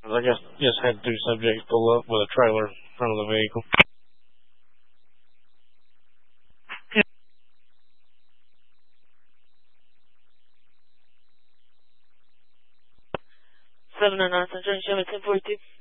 I guess just had two subjects pull up with a trailer in front of the vehicle. 709 Central, Chevy 1042.